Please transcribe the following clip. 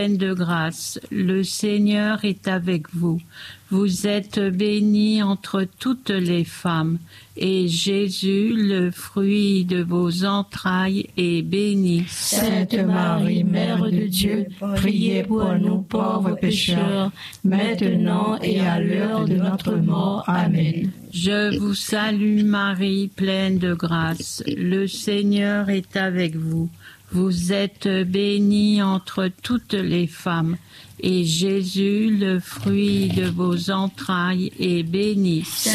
Pleine de grâce, le Seigneur est avec vous. Vous êtes bénie entre toutes les femmes, et Jésus, le fruit de vos entrailles, est béni. Sainte Marie, Mère de Dieu, priez pour nous pauvres pécheurs, maintenant et à l'heure de notre mort. Amen. Je vous salue Marie, pleine de grâce, le Seigneur est avec vous. Vous êtes bénie entre toutes les femmes, et Jésus, le fruit de vos entrailles, est béni.